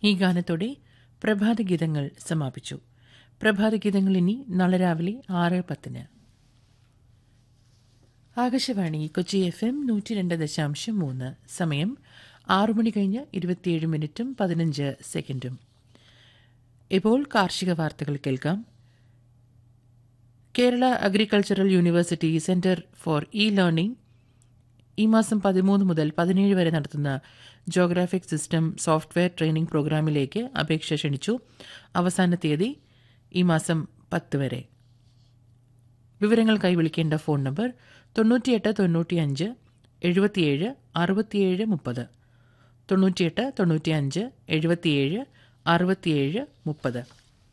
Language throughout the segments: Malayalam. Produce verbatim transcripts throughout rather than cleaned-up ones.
ഈ ഗാനത്തോടെ പ്രഭാതഗീതങ്ങൾ സമാപിച്ചു. പ്രഭാതഗീതങ്ങൾ ഇനി നാളെ രാവിലെ ആറ് പത്തിന്. ആകാശവാണി കൊച്ചി എഫ് എം നൂറ്റി രണ്ട് ദശാംശം മൂന്ന്. സമയം ആറു മണി കഴിഞ്ഞ് ഇരുപത്തിയേഴ് മിനിറ്റും പതിനഞ്ച് സെക്കൻഡും. ഇപ്പോൾ കാർഷിക വാർത്തകൾ കേൾക്കാം. Kerala agricultural university centre for E learning ഈ മാസം പതിമൂന്ന് മുതൽ പതിനേഴ് വരെ നടത്തുന്ന ജോഗ്രാഫിക് സിസ്റ്റം സോഫ്റ്റ്വെയർ ട്രെയിനിംഗ് പ്രോഗ്രാമിലേക്ക് അപേക്ഷ ക്ഷണിച്ചു. അവസാന തീയതി ഈ മാസം പത്ത് വരെ. വിവരങ്ങൾക്കായി വിളിക്കേണ്ട ഫോൺ നമ്പർ തൊണ്ണൂറ്റിയെട്ട് തൊണ്ണൂറ്റിയഞ്ച് എഴുപത്തിയേഴ് അറുപത്തിയേഴ് മുപ്പത് തൊണ്ണൂറ്റിയെട്ട് തൊണ്ണൂറ്റിയഞ്ച് എഴുപത്തിയേഴ് അറുപത്തിയേഴ് മുപ്പത്.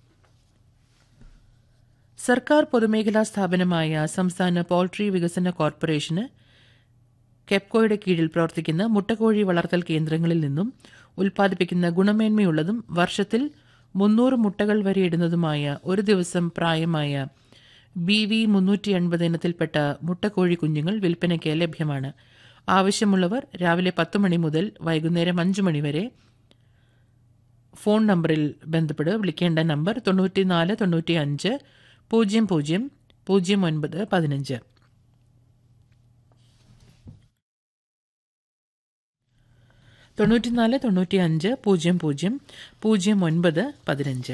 സർക്കാർ പൊതുമേഖലാ സ്ഥാപനമായ സംസ്ഥാന പോൾട്രി വികസന കോർപ്പറേഷന് കെപ്കോയുടെ കീഴിൽ പ്രവർത്തിക്കുന്ന മുട്ടക്കോഴി വളർത്തൽ കേന്ദ്രങ്ങളിൽ നിന്നും ഉൽപ്പാദിപ്പിക്കുന്ന ഗുണമേന്മയുള്ളതും വർഷത്തിൽ മുന്നൂറ് മുട്ടകൾ വരെ ഇടുന്നതുമായ ഒരു ദിവസം പ്രായമായ ബി വി മുന്നൂറ്റി എൺപത് ഇനത്തിൽപ്പെട്ട മുട്ടക്കോഴി കുഞ്ഞുങ്ങൾ വിൽപ്പനയ്ക്ക് ലഭ്യമാണ്. ആവശ്യമുള്ളവർ രാവിലെ പത്ത് മണി മുതൽ വൈകുന്നേരം അഞ്ച് മണി വരെ ഫോൺ നമ്പറിൽ ബന്ധപ്പെടുക. വിളിക്കേണ്ട നമ്പർ തൊണ്ണൂറ്റിനാല് തൊണ്ണൂറ്റി അഞ്ച് പൂജ്യം പൂജ്യം പൂജ്യം ഒൻപത് പതിനഞ്ച്. തൊണ്ണൂറ്റിനാല് തൊണ്ണൂറ്റി അഞ്ച് പൂജ്യം പൂജ്യം പൂജ്യം ഒൻപത് പതിനഞ്ച്.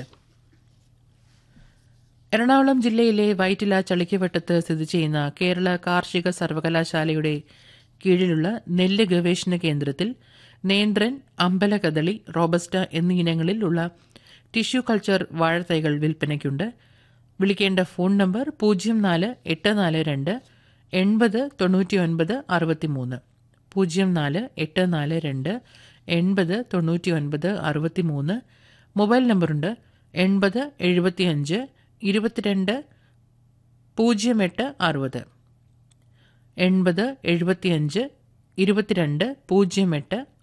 എറണാകുളം ജില്ലയിലെ വൈറ്റില ചളിക്കവട്ടത്ത് സ്ഥിതി ചെയ്യുന്ന കേരള കാർഷിക സർവകലാശാലയുടെ കീഴിലുള്ള നെല്ല് ഗവേഷണ കേന്ദ്രത്തിൽ നേന്ത്രൻ, അമ്പലകദളി, റോബസ്റ്റ എന്നീ ഇനങ്ങളിൽ ഉള്ള ടിഷ്യൂ കൾച്ചർ വാഴത്തൈകൾ വിൽപ്പനയ്ക്കുണ്ട്. വിളിക്കേണ്ട ഫോൺ നമ്പർ പൂജ്യം നാല് എട്ട് നാല് രണ്ട് എൺപത് തൊണ്ണൂറ്റി ഒൻപത് അറുപത്തി മൂന്ന് പൂജ്യം നാല് എട്ട് നാല് രണ്ട് എൺപത് തൊണ്ണൂറ്റി ഒൻപത് അറുപത്തി മൂന്ന്. മൊബൈൽ നമ്പറുണ്ട് എൺപത് എഴുപത്തിയഞ്ച് ഇരുപത്തിരണ്ട് പൂജ്യം എട്ട് അറുപത് എൺപത് എഴുപത്തിയഞ്ച് ഇരുപത്തിരണ്ട് പൂജ്യം എട്ട്